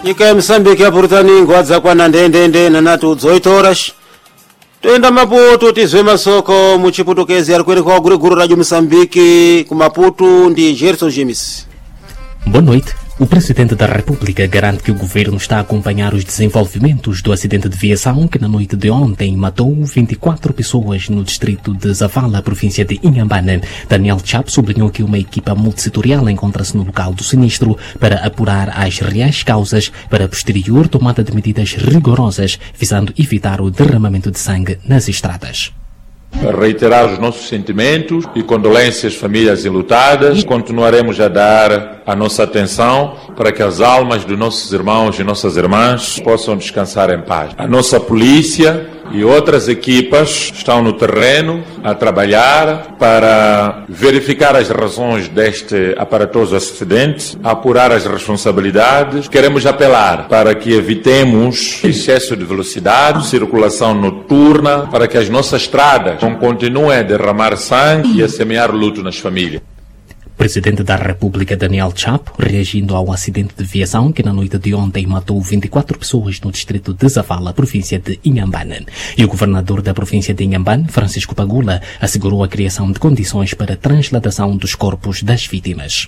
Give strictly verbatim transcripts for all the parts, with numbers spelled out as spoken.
nyika yeMoçambique yapurutani ngwa dzakwana ndendende nanatu oito horas toenda Maputo tizwe masoko muchiputokezi ari kuereka guriguru Radio Moçambique ku Maputo ndi Gerson James. Boa noite. O Presidente da República garante que o Governo está a acompanhar os desenvolvimentos do acidente de viação que na noite de ontem matou vinte e quatro pessoas no distrito de Zavala, província de Inhambane. Daniel Chapo sublinhou que uma equipa multissetorial encontra-se no local do sinistro para apurar as reais causas para a posterior tomada de medidas rigorosas visando evitar o derramamento de sangue nas estradas. Reiterar os nossos sentimentos e condolências às famílias enlutadas. Continuaremos a dar a nossa atenção para que as almas dos nossos irmãos e nossas irmãs possam descansar em paz. A nossa polícia e outras equipas estão no terreno a trabalhar para verificar as razões deste aparatoso acidente, apurar as responsabilidades. Queremos apelar para que evitemos excesso de velocidade, circulação noturna, para que as nossas estradas não continuem a derramar sangue e a semear luto nas famílias. Presidente da República Daniel Chapo, reagindo ao acidente de viação que na noite de ontem matou vinte e quatro pessoas no distrito de Zavala, província de Inhambane. E o governador da província de Inhambane, Francisco Pagula, assegurou a criação de condições para a transladação dos corpos das vítimas.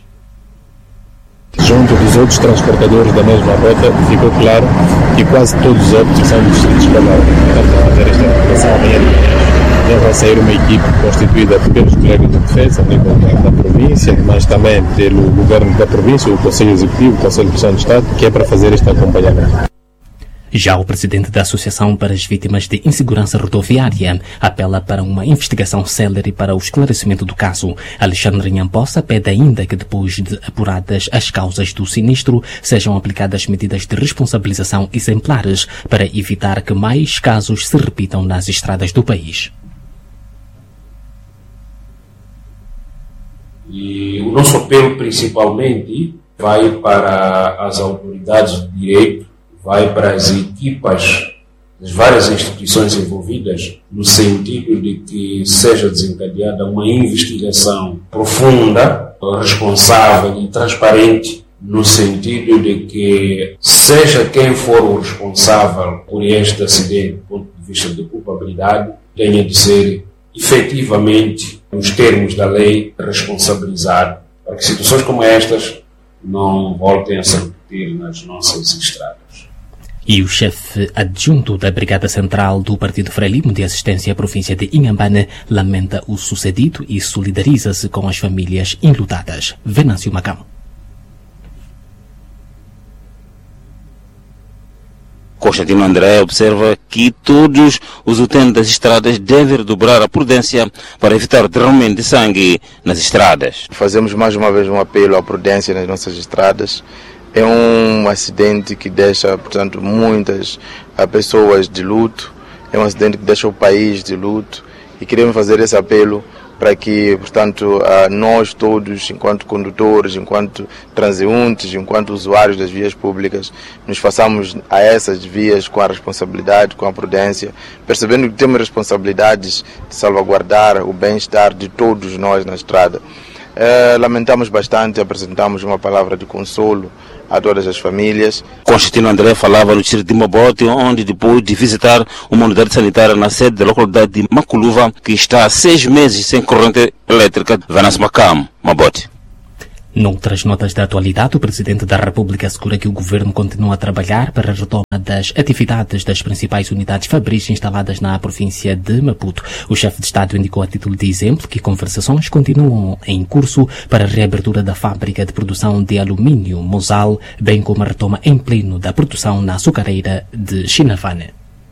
Junto dos outros transportadores da mesma rota, ficou claro que quase todos os óbitos são dos distritos de Zavala. Estamos a fazer esta recuperação amanhã de manhã. Já vai sair uma equipe constituída pelos colegas de defesa, a nível da província, mas também pelo governo da província, o Conselho Executivo, o Conselho de Pressão do Estado, que é para fazer este acompanhamento. Já o presidente da Associação para as Vítimas de Insegurança Rodoviária apela para uma investigação célere para o esclarecimento do caso. Alexandre Nhampossa pede ainda que, depois de apuradas as causas do sinistro, sejam aplicadas medidas de responsabilização exemplares para evitar que mais casos se repitam nas estradas do país. E o nosso apelo principalmente vai para as autoridades de direito, vai para as equipas das várias instituições envolvidas, no sentido de que seja desencadeada uma investigação profunda, responsável e transparente, no sentido de que seja quem for o responsável por este acidente, do ponto de vista de culpabilidade, tenha de ser efetivamente, nos termos da lei, responsabilizado, para que situações como estas não voltem a se repetir nas nossas estradas. E o chefe adjunto da Brigada Central do Partido Frelimo de Assistência à província de Inhambane lamenta o sucedido e solidariza-se com as famílias enlutadas. Venâncio Macão. Constantino André observa que todos os utentes das estradas devem dobrar a prudência para evitar o derramamento de sangue nas estradas. Fazemos mais uma vez um apelo à prudência nas nossas estradas. É um acidente que deixa, portanto, muitas pessoas de luto, é um acidente que deixa o país de luto e queremos fazer esse apelo para que, portanto, nós todos, enquanto condutores, enquanto transeuntes, enquanto usuários das vias públicas, nos façamos a essas vias com a responsabilidade, com a prudência, percebendo que temos responsabilidades de salvaguardar o bem-estar de todos nós na estrada. É, lamentamos bastante, apresentamos uma palavra de consolo a todas as famílias. Constantino André falava no distrito de Mabote, onde depois de visitar uma unidade sanitária na sede da localidade de Maculuva, que está há seis meses sem corrente elétrica, Venâncio Macam, Mabote. Noutras notas da atualidade, o Presidente da República assegura que o Governo continua a trabalhar para a retoma das atividades das principais unidades fabris instaladas na província de Maputo. O chefe de Estado indicou a título de exemplo que conversações continuam em curso para a reabertura da fábrica de produção de alumínio Mosal, bem como a retoma em pleno da produção na açucareira de Chinavane.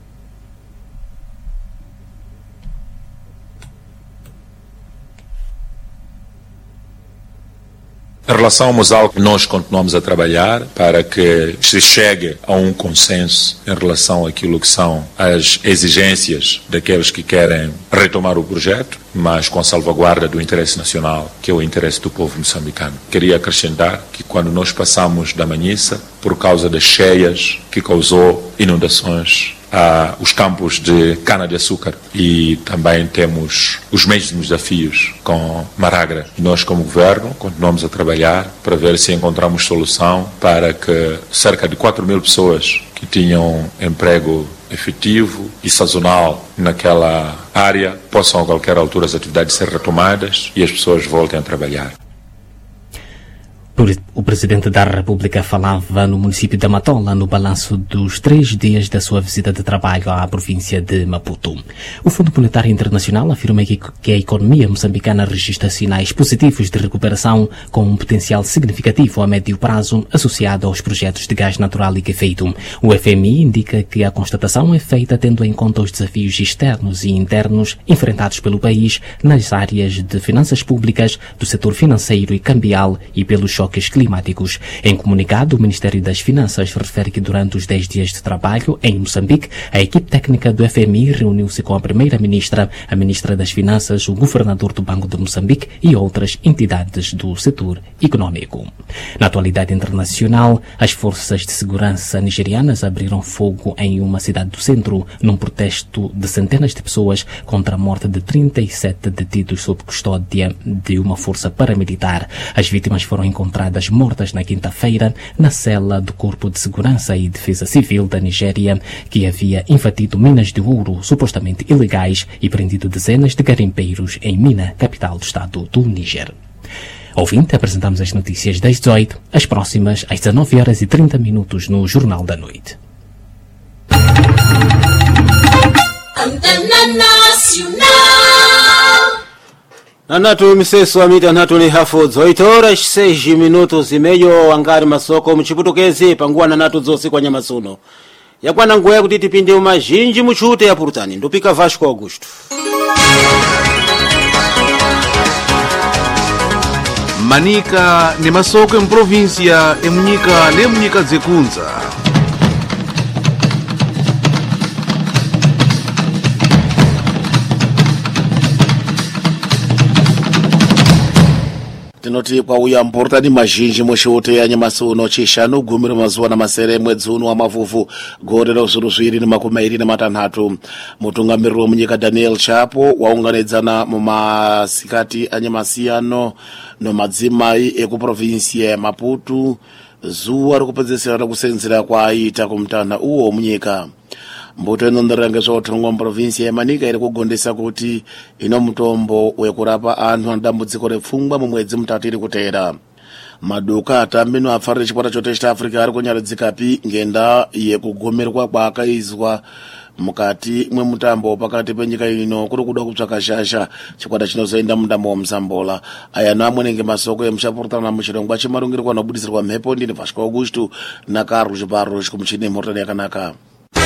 Em relação ao Mosal, nós continuamos a trabalhar para que se chegue a um consenso em relação àquilo que são as exigências daqueles que querem retomar o projeto, mas com a salvaguarda do interesse nacional, que é o interesse do povo moçambicano. Queria acrescentar que quando nós passamos da Manhissa, por causa das cheias que causou inundações ah, os campos de cana-de-açúcar e também temos os mesmos desafios com Maragra. Nós, como governo, continuamos a trabalhar para ver se encontramos solução para que cerca de quatro mil pessoas que tinham emprego efetivo e sazonal naquela área possam a qualquer altura as atividades ser retomadas e as pessoas voltem a trabalhar. O Presidente da República falava no município de Matola no balanço dos três dias da sua visita de trabalho à província de Maputo. O Fundo Monetário Internacional afirma que a economia moçambicana registra sinais positivos de recuperação com um potencial significativo a médio prazo associado aos projetos de gás natural liquefeito. O F M I indica que a constatação é feita tendo em conta os desafios externos e internos enfrentados pelo país nas áreas de finanças públicas, do setor financeiro e cambial e pelos choques climáticos. Em comunicado, o Ministério das Finanças refere que durante os dez dias de trabalho em Moçambique, a equipe técnica do F M I reuniu-se com a Primeira-Ministra, a Ministra das Finanças, o Governador do Banco de Moçambique e outras entidades do setor econômico. Na atualidade internacional, as forças de segurança nigerianas abriram fogo em uma cidade do centro num protesto de centenas de pessoas contra a morte de trinta e sete detidos sob custódia de uma força paramilitar. As vítimas foram encontradas mortas na quinta-feira na cela do Corpo de Segurança e Defesa Civil da Nigéria, que havia invadido minas de ouro supostamente ilegais e prendido dezenas de garimpeiros em Mina, capital do estado do Níger. Ouvinte, apresentamos as notícias das dezoito, as próximas às dezanove horas e trinta minutos no Jornal da Noite. Antena Nacional. Anatu miseso amita anatu ni hafu dezoito horas seis minutos e meio angari masoko mchiputukezi panguwa na natu zosi kwa nyamasuno yakwana nguya kuti tipinde umajinji muchute ya purutani ndupika Vasco Augusto. Manika ni masoko em província emunyika lemunyika zekunza. Tinoti kwa uya mportani mazhinji mushote ya nyamasuno chishanu gumiro mazuwa na masere mwedzi uno wa mavuvu gorero zuru zwiri na makumairi na matanhatu. Mutungamiriro wa munyika Daniel Chapo waunganidzana mu masikati anyamasiyano no madzimai eku provinsia ya Maputo zuwa rikupedzesera kusenzera kwa aita kumtana uwo munyika. Mbuto inonderanga zvothongwa muprovinsia yemanika iri kugondesa kuti ino mutombo wekurapa anthu anodambudziko repfungwa mumwedzi mutatu iri kutera. Maduka atambino apfarira chikwata chote cha Africa ari kunyaradzikapi ngenda yekugomerwa kwaakaizwa mukati mwemutambo pakati penyika ino kuri kuda kutsvaka shasha chikwata chinozoenda mutambo wa Msambola. Aya namwenenge masoko emuchapurutana muchirongwa chemarungirwa anobudisirwa mhepo ndini Vasco Augusto na Carlos Barros kumuchini mhorotani yakanaka.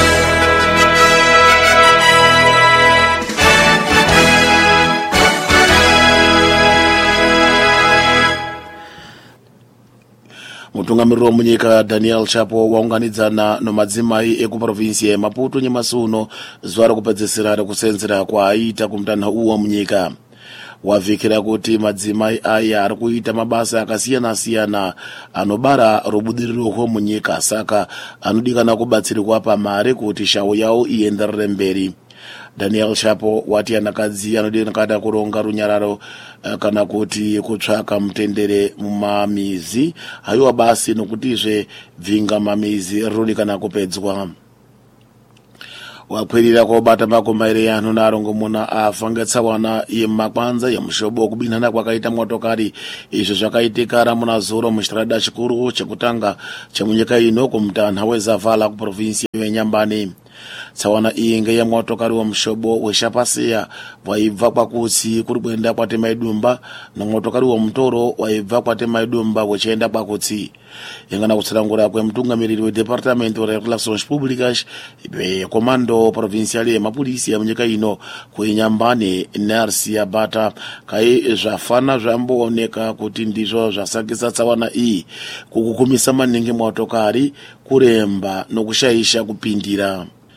Mutungamiriro munyika Daniel Chapo waunganidzana no madzimai eku provinsia ya Maputo nyamasuno zuwa rakupedzesera rekusenzera kwa aita kumtana uwo munyika. Wavikira kuti madzimai aya ari kuita mabasa akasiyana siyana anobara rubudiriro munyika, saka anodikana kubatsirwa pamari kuti shawo yawo ienderere mberi. Daniel Chapo wati anakadzi anodikana kuronga runyararo kana kuti kutsvaka mutendere mumamizi hayiwa basi nokutizve bvinga mamizi rinodikana kupedzwa. Wakwirira kobata makomaire yanhu narongomuna afa ngetsawana yemakwanza yemushobo wokubinana kwakaita motokari. Izvo zvakaitika ramuna zuro muchirada chikuru chekutanga chemunyika ino kumutana weZavala kuprovinsia yeNyambani. Tsawana iyi ngeye motokari womushobo weshapasiya waibva kwakutsi kuri kuenda kwaTemaidumba nomotokari womutoro waibva kwaTemaidumba wechienda kwakutsi. Ingana kutsanangura kwemutungamiriri weDepartamento de Relações Públicas Comando Provincial yemapurisi yamunyika ino kuiNyambani Narcia Bata kai zvafana zvambooneka kuti ndizvo zvasakisa tsawana iyi kukukumisa maningi motokari kuremba nokushaisha kupindira.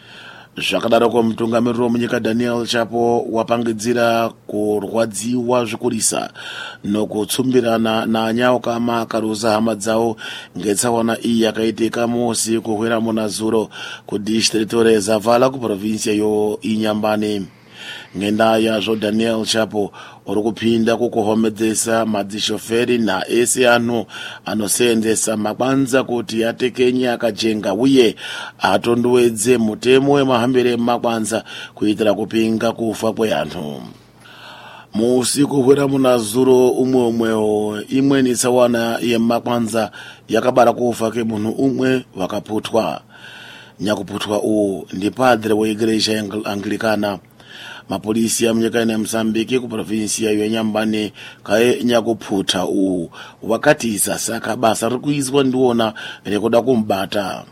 zvakadaroko mutungamiriri wemunyika Daniel Chapo wapangidzira kurwadziwa zvikurisa nokutsumbirana nanyauka akaruza hama dzawo ngetsaona iyi yakaitika musi kuhwera muna Zuro kudistrict reZavala kuprovinsia yo iNyambane. Ngenda yazvo Daniel Chapo uri kupinda kukuhomedzesa madzishoferi naese anhu anoseenzesa makwanza kuti atekenye akajenga uye atondowedze mutemo wemahambire emakwanza kuitira kupinga kufa kweanhu. Muusiku hwera muna Zuro umwe umwewo imweni tsawana yemakwanza yakabara kufa kemunhu umwe wakaputwa. Nyakuputwa uwu ndi padre weigreja Anglikana. Mapolisi ya munyika ya Mozambique ku provinsia ya Nyambane kae nyakuputa uwu wakati saka basa rikuizwa ndiwona rekuda kumbata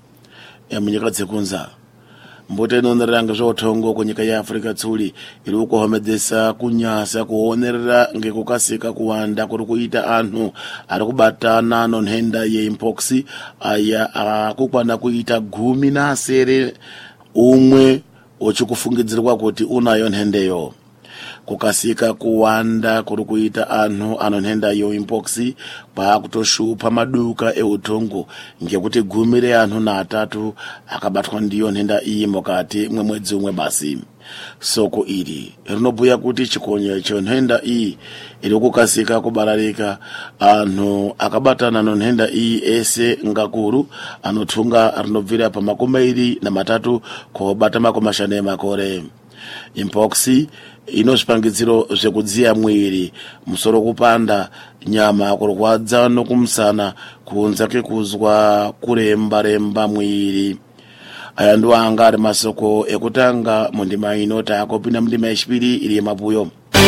ya munyika dzekunza. Mbote inoneranga zvotongo kunyika ya Afrika tsuli iri kuhomedzesa kunyasa kuonerera ngekukasika kuwanda kuri kuita anhu ari kubatana nonhenda yeimpox aya akukwana kuita gumi na asere umwe ochikufungidzirwa kuti unayo nhendeyo. Kukasika kuwanda kuri kuita anhu anonhenda yo impox kwakutoshupa maduka eutongo ngekuti gumi reanhu na atatu akabatwa ndiyo nhenda iyi mukati mwemwedzi umwe basi. Soko iri rinobhuya kuti chikonye chonhenda iyi iri kukasika kubararika anhu akabatana nonhenda iyi ese ngakuru anotunga rinobvira pamakumairi na matatu kobata makomashane makore. Impox inozvipangidziro zvekudziya mwiri, musoro kupanda, nyama kurwadza nokumusana, kunza kekuzwa kuremba remba mwiri. Aya ndo anga ari masoko ekutanga mundima ino takopinda mundima yechipiri iri yemabuyo.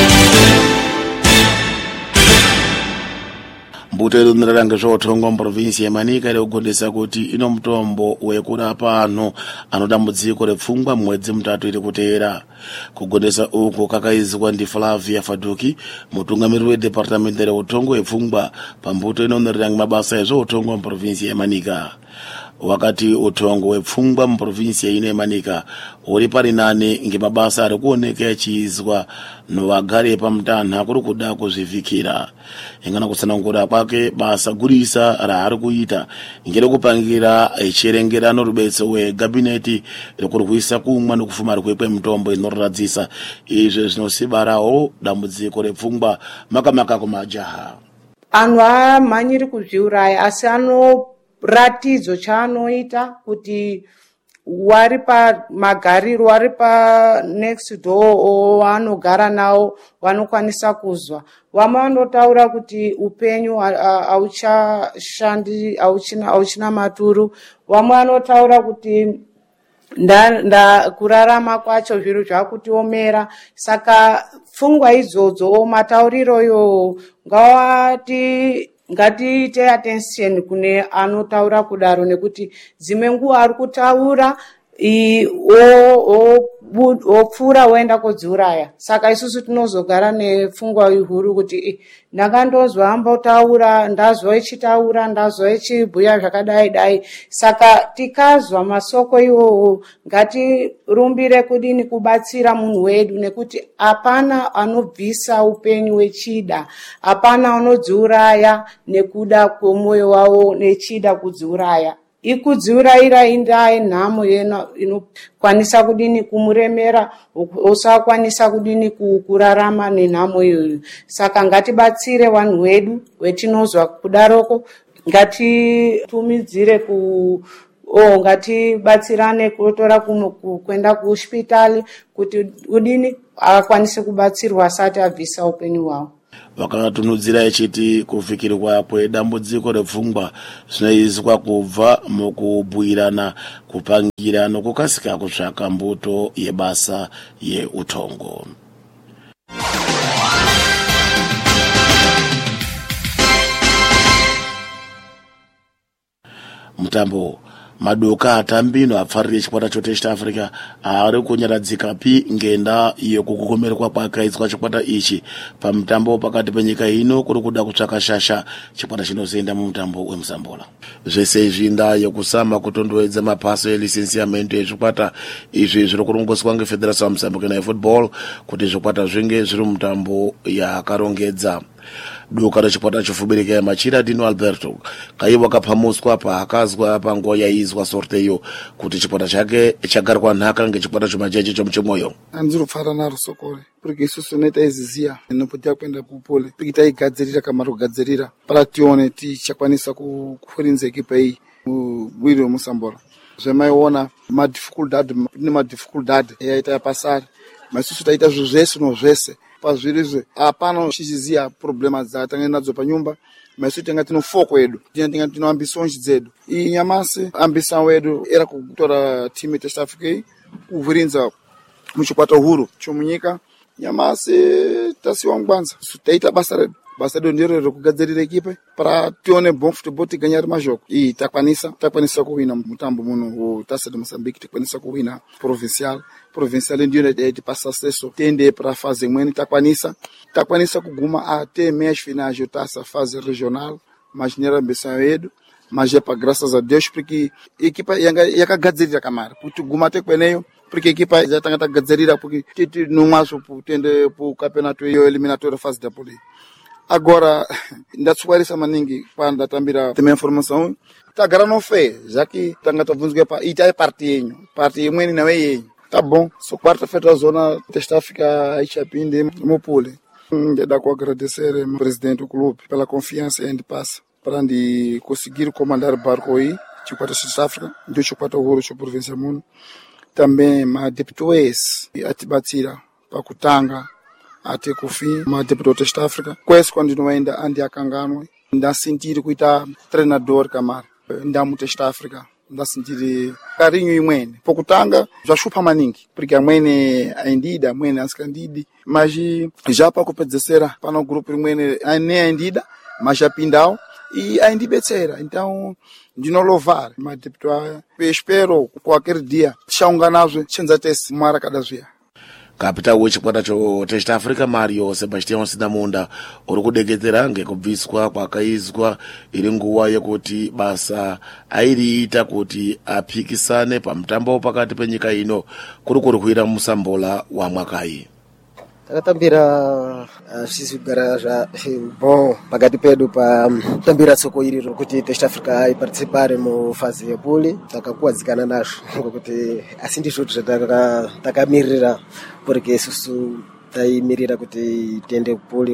Mbuto inoneranga zvotongo muprovinsi yeManika iri kugondesa kuti ino mutombo wekurapa anhu anodamudziko repfungwa mwedzi mutatu iri kuteera. Kugondesa uku kakaizwa ndi Flavia Faduki, mutungamiriri wedepartamende reutongo wepfungwa pambuto inoneranga mabasa ezvoutongo muprovinsi yeManika. Wakati utongo wepfungwa muprovinsi ino yeManika uri parinane ngemabasa ari kuoneka achiizwa novagari pamutanha kuri kuda kuzvivhikira. Ingana kutsanangura kwake basa gurisa raari kuita ngere kupangira echirengerano rubetso wegabineti rekurwisa kumwa nokufuma kwekwe mitombo inoradzisa. Izvo zvinosibarawo dambudziko repfungwa makamaka kumajaha. Anhu amhanyiri kuzviuraya asi ano ratidzo chaanoita kuti wari pa magariro wari pa next door wanogara nawo wanokwanisa kuzwa. Vamwe vanotaura kuti upenyu hauchashandi hauchina hauchina maturu. Vamwe vanotaura kuti nda, nda kurarama kwacho zviro zvakutiomera. Saka pfungwa idzodzo matauriro yo ngawati ngatiite attention kune anotaura kudaro nekuti dzimwe nguva ari kutaura opfuura oenda kodziuraya. Saka isusu tinozogara nepfungwa huru kuti ndakandozwa ambotaura, ndazwa echitaura, ndazwa echibhuya zvakadai dai. Saka tikazwa masoko iwowo ngatirumbire kudini kubatsira munhu wedu nekuti hapana anobvisa upenyu wechida, hapana anodziuraya nekuda kwomwoyo wavo nechida kudziuraya. Ikudziurayira indaye nhamo yena inokwanisa kudini kumuremera osakwanisa kudini kurarama nenhamo iyoyo. Saka ngatibatsire vanhu vedu vetinozwa kudaroko, ngatitumidzire ku o ngatibatsirane kutora kuenda kuhospitali kuti udini akwanise kubatsirwa asati abvisa upenyu hwavo. Vakatunudzira echiti kuvhikirwa kwedambudziko repfungwa zvinoizwa kubva mukubhuirana, kupangira nokukasika kutsvaka mbuto yebasa yeutongo. Mutambo madoka atambi noapfarire chikwata chotest africa ari kunyaradzikapi ngenda yekukukomerwa kwakaizwa chikwata ichi pamutambo pakati penyika ino kuri kuda kutsvaka shasha chikwata chinozoenda mumutambo wemusambola. Zvese izvi ndaa yekusama kutondoedza mapaso elisensiamento ezvikwata izvi zviri kurongoswa ngefederation yamuzambique yefootball kuti zvikwata zvinge zviri mutambo yakarongedza. Duka rechikwata chofubirika yamachira Dino Alberto kaiwa kapamuswa paakazwa panguva yaizwa sorteyo kuti chikwata chake chagarwa nhaka ngechikwata chomajeje chomuchimoyo. Andiri kupfara naro sokore porque isusu netaiziziya inopotea kuenda kupole porque taigadzirira kamari kugadzirira para tione tichakwanisa kufurinza ekipa iyi muviri wemusambola. Zvemaiona madifficultad nemadifficultad yaita yapasari maisusu taita zvinhu zvese nozvese pazvirizve hapana chichiziya problema dzatanga nadzo panyumba maisusu tanga tino foko yedu tanga tino ambitions dzedu. Iyi nyamasi ambition wedu era kutora timu yeTest Africa kuvurinza muchikwata huru chomunyika. Nyamasi tasiwa ngwanza taita basa redu basa redu ndiro rekugadzirira ekipa para tione bon football tiganyari majoko. Iyi takwanisa takwanisa kuwina mutambo muno Taça de Moçambique, takwanisa kuwina provincial provincial ndio yatipasa acesso tende para fase imweni takwanisa takwanisa kuguma até meias finais de taça fase regional mas nera ambição yedu mas é para graças a Deus porque equipa yakagadzirira kamari kuti guma até kweneyo porque equipa já tanga tagadzirira porque titi numaso tende pro campeonato yo eliminatório fase da poli. Agora ndatswarisa maningi quando tambira tem informação tagara não fez já que tanga tavunzwe pa ita parte yenyu parte imweni nawe yenyu. Tá bom, sou quarta-feira a zona Test Africa aí chapinde Mopule. Quero agradecer ao presidente do clube pela confiança em passa para de conseguir comandar o barco aí, Chikwata Test Africa, do Chikwata Huru cho província mundo. Também ma deputoes atibatira para Kutanga até Kofi, ma deputado Test Africa. Quase quando não ainda ande akangano, ainda sentir que tá treinador camar, ainda muito Test Africa. Nda sentire carinho imwene pokutanga zvachupa maningi porque amwene aindida amwene asikandidi mas já para kupedzesera para o grupo imwene nem aindida mas já pindao e aindibetsera então ndinolovar mas deputado espero qualquer dia chaunganazwe chinzatesi mara kadazvia. Kapita wechikwata choTest Africa Mario Sebastian Sidamunda uri kudeketera ngekubviswa kwakaizwa iri nguva yekuti basa airiita kuti apikisane pamutambo pakati penyika ino kuri kuri kuira musambola wa mwakayi. Takatambira zvisigara zva bom pakati pedu pa tambira tsoko iri rokuti Test Africa iparticipare mu fase yepuli takakuwadzikana nazvo ngokuti asi ndizvo zvataka takamirira porque isusu taimirira kuti tiende kupuli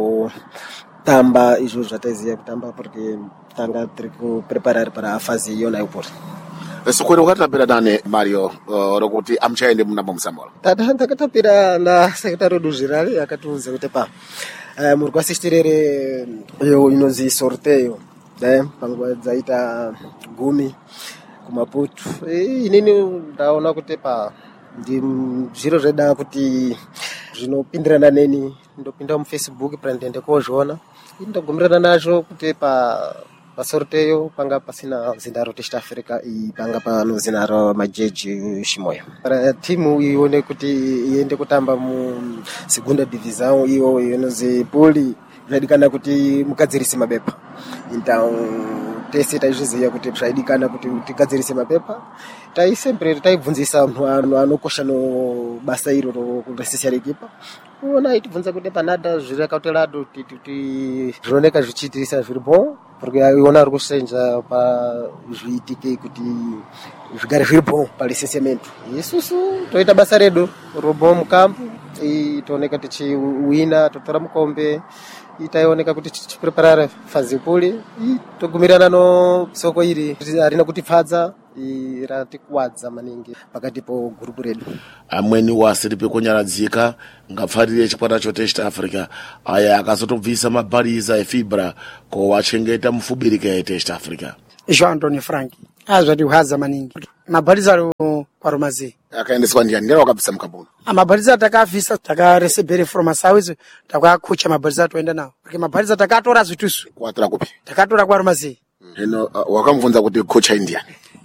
kutamba izvo zvataiziya kutamba porque tanga tiri kupreparar para fase yona yepuli. Sokore wakatapira nane Mario uh, rokuti amchaende munambo musambola. Tata takatapira na secretary duzirali akatiunza kuti pa uh, muri kwasistirere yo inozi sorteyo eh panguva dzaita gumi kumaputu eh inini ndaona kuti pa ndi zviro zveda kuti zvinopindirana neni ndopinda mu Facebook para ndende kozvona ndogumira nazvo kuti pa pasorteyo panga pasina zindaro Test Africa i panga pano zinaro majeji shimoyo para timu ione kuti iende kutamba mu segunda divisão iyo inozi poli zvaidikana kuti mukadzirise mabepa então tese taizviziya kuti zvaidikana kuti tigadzirise mabepa tai sempre taibvunzisa vanhu anokosha no basa iro rokuresesa ekipa ona itibvunza kuti panada zvirakautelado titi zvioneka zvichiitirisa zviri bon porque iona ari kusenza pa zviitike kuti zvigare zviri bon pa licenciamento isusu toita basa redu robo mukampu itooneka tichiwina totora mukombe itaioneka kuti tichipreparare fazi puli togumirana no soko iri harina kutipfadza iratikuwadza maningi pakati po gurupu redu. Amweni wasiri pekunyaradzika ngapfarire chikwata choTest Africa aya akazotobvisa mabhariza efibra kowachengeta mufubirika yeTest Africa. João Antônio Frank azvati uhadza maningi mabhariza ro kwaromazi akaendeswa ndiani ndiye wakabvisa mukabuni mabhariza takavhisa takaresebhere from South takakucha mabhariza toenda nawo porque mabhariza takatora zvitusu kwatora kupi takatora kwaromazi hino uh, wakamvunza kuti kocha indiani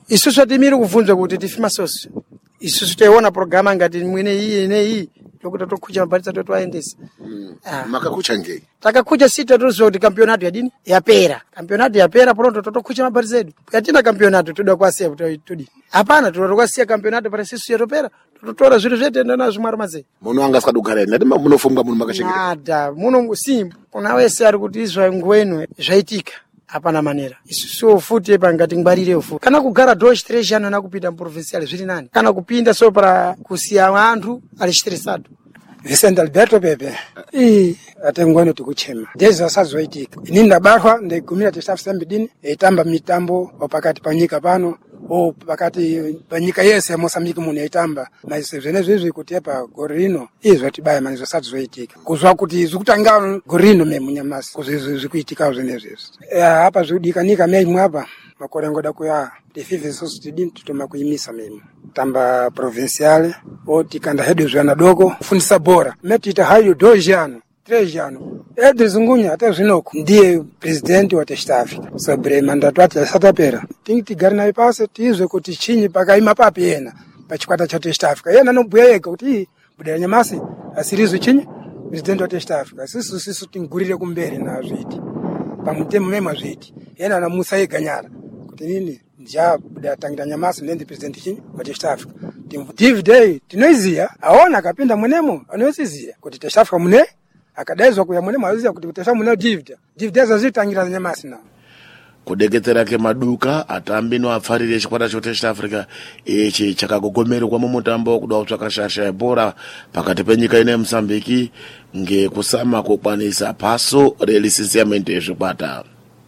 isusu atimiri kuvunzwa kuti tifima sosi isusu taiona programa ngati mwine iyi ine iyi tokuti tokhucha mabalitsa toto aendesa makakhucha ngei takakhucha sita tuzo kuti campeonato yadini yapera campeonato yapera pronto totokhucha mabalitsa edu yatina campeonato toda kwasiya tudi hapana toda kwasiya campeonato para sisu yatopera totora zviro zvetenda nazvo mwari mazei muno anga sikadugara nati munofunga muno makachekera nada muno simba kuna wese ari kuti izvo ngwenu zvaitika hapana manera isusu futi pangati ngwarire futi kana kugara dosh tres ano na kupinda provincial zviri nani kana kupinda so para kusiya vantu ali stressado Vicente Alberto Pepe eh atengwano tikuchema ndeza sazoitika ini ndabarwa ndegumira testaff sambidini etamba mitambo opakati panyika pano o pakati panyika yese ya Mozambique muno etamba na izvene zvezvi kuti apa gorino izvo tibaya manizo sazoitika kuzwa kuti zvikutanga gorino memunyamasi kuzizvi zvikuitika zvenezvi apa zvidikanika meimwe apa makore ngoda kuya tifive sosi tidini tutoma kuimisa mimi tamba provinciale o tikanda hedu zwana doko fundisa bora metita hayo dojano trejano Edri Zungunya hata zvinoko ndiye president wa Test Africa sobre mandato ati satapera tingi tigari naye pase tizwe kuti chinyi pakaima papi yena pachikwata cha Test Africa yena nobhuya yega kuti budaya nyamasi asirizo chinyi president wa Test Africa sisu sisu tingurire kumberi na zviti pamutemo mema zviti yena anamusa yega nyara kuti nini ja budaya tangira nyamasi ndi president chinyi wa Test Africa timvutivide tinoiziya aona akapinda mwenemo anoisiziya kuti Test Africa mune akadaizwa kuya mune mwaziya kuti kutesa mune divida divida zazitangira nyamasi na kudeketera ke maduka atambi no apfarire chikwata cho Test Africa echi chakagogomero kwa mutambo kuda kutsvaka shasha ebora pakati penyika ine Mozambique ngekusama kokwanisa paso relisisiamente ezvikwata.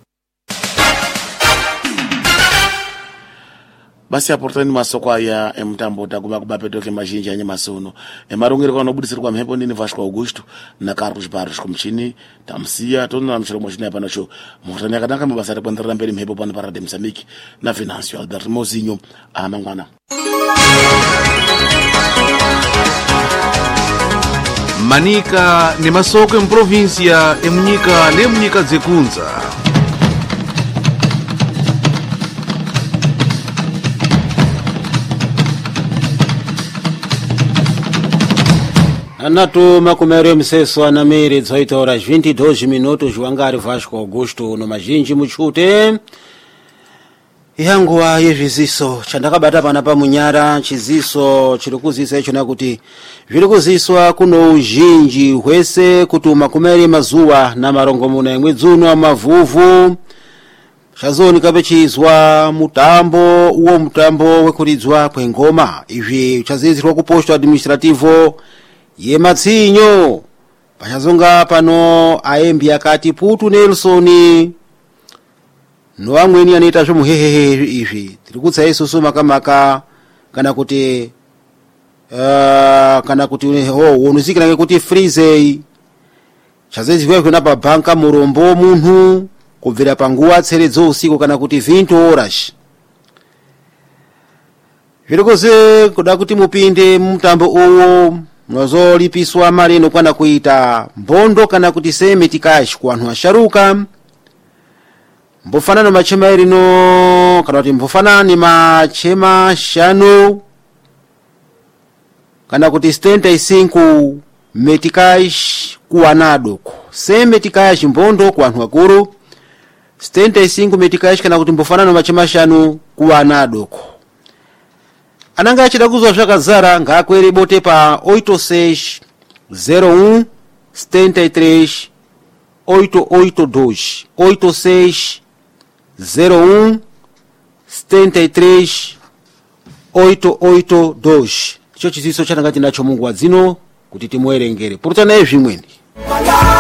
Basi aportani masoko aya emutambo taguma kubapetoke mazhinji anye masono emarongero kana budisirwa mhepo ndini Vasco Augusto na Carlos Barros kumchini tamsiya tona mshiro mwachina hapa nacho mutani akadaka mabasa rekwenderera mberi mhepo pano parade Mozambique na Venancio Albert Mozinho amangwana Manika ni masoko em província emunyika lemunyika dzekunza Anato makumero mseso anamiri dzoita horas vinte e dois minutos Joangari Vasco Augusto no majinji muchute yangu wa yezviziso chandakabata pana pa munyara chiziso chirikuzisa icho nakuti zvirikuziswa kuno uzhinji hwese kuti makumeri mazuwa na marongomuna mwedzi uno mavuvu chazonika pechizwa mutambo uwo mutambo wekuridzwa kwengoma izvi chazizirwa ku posto administrativo yematsinyo pachazonga pano aembi akati Putu Nelson no amweni anoita zvomuhehehe izvi tirikutsa isusu makamaka kana kuti uh, kana kuti ho unozikira ngekuti freeze chazezivwe kuna pa banka murombo munhu kubvira panguwa tseredzo usiku kana kuti twenty horas zvirikoze kuda kuti mupinde mutambo uwo mnozolipiswa mali inokwana kuita mbondo kana kuti semeti cash ku anthu asharuka mbofanana machema irino kana kuti mbofanana machema shanu kana kuti setenta e cinco meti cash ku anadoko semeti cash mbondo ku anthu akuru setenta e cinco meti cash kana kuti mbofanana machema shanu ku anadoko ananga achida kuzwa zvakazara ngakwere bote pa oito seis zero um setenta e três oito oito dois oito seis zero um setenta e três oito oito dois icho chiziso chananga tinacho Mungu wadzino kuti timuerengere purutana ezvimweni